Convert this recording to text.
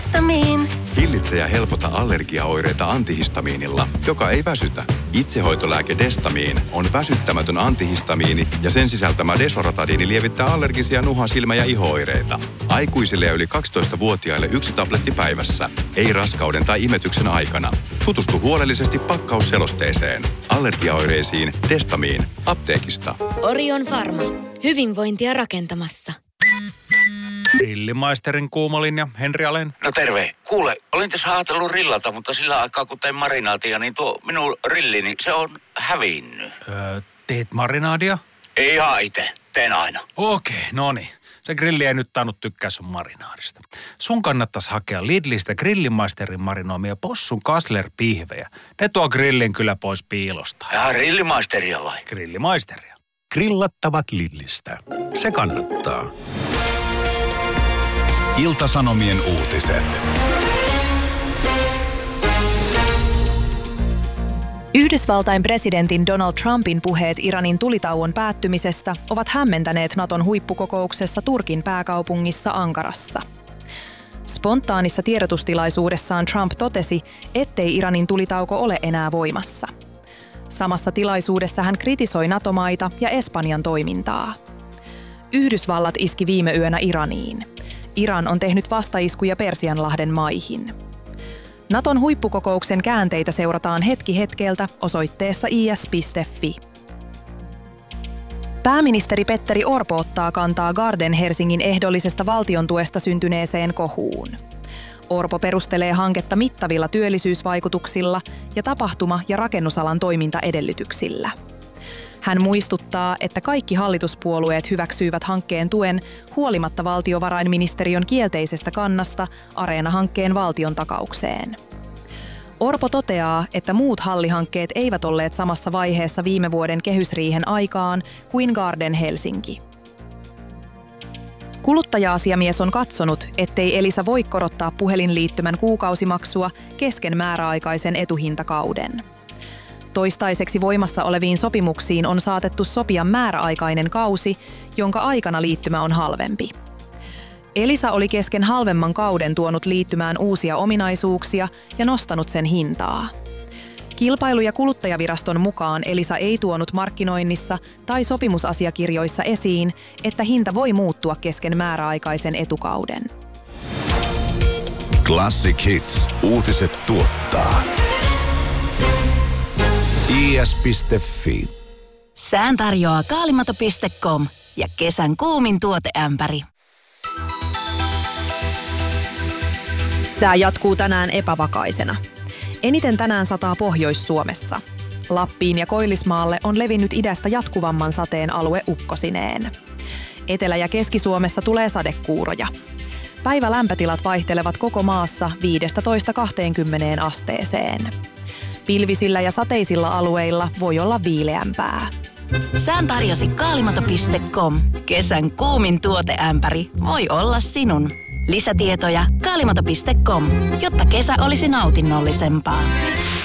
Hillitse ja helpota allergiaoireita antihistamiinilla, joka ei väsytä. Itsehoitolääke Destamiin on väsyttämätön antihistamiini ja sen sisältämä desloratadiini lievittää allergisia nuha-, silmä- ja iho-oireita. Aikuisille ja yli 12-vuotiaille 1 tabletti päivässä. Ei raskauden tai imetyksen aikana. Tutustu huolellisesti pakkausselosteeseen. Allergiaoireisiin Destamiin. Apteekista. Orion Pharma. Hyvinvointia rakentamassa. Grillimaisterin kuumolinja, Henri Alén. No terve. Kuule, olin tässä ajatellut rillata, mutta sillä aikaa kun tein marinaatia, niin tuo minun rillini, se on hävinnyt. Teet marinaadia? Ei ihan itse. Teen aina. Okei, no niin. Se grilli ei nyt tainnut tykkää sun marinaadista. Sun kannattaisi hakea Lidlistä Grillimaisterin marinoimia possun Kassler-pihvejä. Ne tuo grillin kyllä pois piilosta. Ja grillimaisteria vai? Grillimaisteria. Grillattavat Lidlistä. Se kannattaa. Ilta-Sanomien uutiset. Yhdysvaltain presidentin Donald Trumpin puheet Iranin tulitauon päättymisestä ovat hämmentäneet Naton huippukokouksessa Turkin pääkaupungissa Ankarassa. Spontaanissa tiedotustilaisuudessaan Trump totesi, ettei Iranin tulitauko ole enää voimassa. Samassa tilaisuudessa hän kritisoi NATO-maita ja Espanjan toimintaa. Yhdysvallat iski viime yönä Iraniin. Iran on tehnyt vastaiskuja Persianlahden maihin. Naton huippukokouksen käänteitä seurataan hetki hetkeltä osoitteessa is.fi. Pääministeri Petteri Orpo ottaa kantaa Garden Helsingin ehdollisesta valtiontuesta syntyneeseen kohuun. Orpo perustelee hanketta mittavilla työllisyysvaikutuksilla ja tapahtuma- ja rakennusalan toimintaedellytyksillä. Hän muistuttaa, että kaikki hallituspuolueet hyväksyivät hankkeen tuen huolimatta valtiovarainministeriön kielteisestä kannasta Areena-hankkeen valtiontakaukseen. Orpo toteaa, että muut hallihankkeet eivät olleet samassa vaiheessa viime vuoden kehysriihen aikaan kuin Garden Helsinki. Kuluttaja-asiamies on katsonut, ettei Elisa voi korottaa puhelinliittymän kuukausimaksua kesken määräaikaisen etuhintakauden. Toistaiseksi voimassa oleviin sopimuksiin on saatettu sopia määräaikainen kausi, jonka aikana liittymä on halvempi. Elisa oli kesken halvemman kauden tuonut liittymään uusia ominaisuuksia ja nostanut sen hintaa. Kilpailu- ja kuluttajaviraston mukaan Elisa ei tuonut markkinoinnissa tai sopimusasiakirjoissa esiin, että hinta voi muuttua kesken määräaikaisen etukauden. Classic Hits. Uutiset tuottaa. is.fi. Sään tarjoaa kaalimato.com ja kesän kuumin tuoteämpäri. Sää jatkuu tänään epävakaisena. Eniten tänään sataa Pohjois-Suomessa. Lappiin ja Koillismaalle on levinnyt idästä jatkuvamman sateen alue ukkosineen. Etelä- ja Keski-Suomessa tulee sadekuuroja. Päivälämpötilat vaihtelevat koko maassa 15–20 asteeseen. Pilvisillä ja sateisilla alueilla voi olla viileämpää. Sään tarjosi kaalimato.com. Kesän kuumin tuoteämpäri voi olla sinun. Lisätietoja kaalimato.com, jotta kesä olisi nautinnollisempaa.